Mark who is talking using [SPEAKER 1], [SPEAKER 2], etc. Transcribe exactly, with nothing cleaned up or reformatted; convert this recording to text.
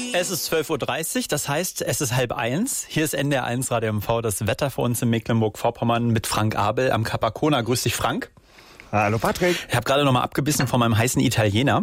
[SPEAKER 1] Es ist zwölf Uhr dreißig, das heißt, es ist halb eins. Hier ist N D R eins Radio M V, das Wetter für uns in Mecklenburg-Vorpommern mit Frank Abel am Capacona. Grüß dich, Frank.
[SPEAKER 2] Hallo Patrick.
[SPEAKER 1] Ich habe gerade noch mal abgebissen von meinem heißen Italiener.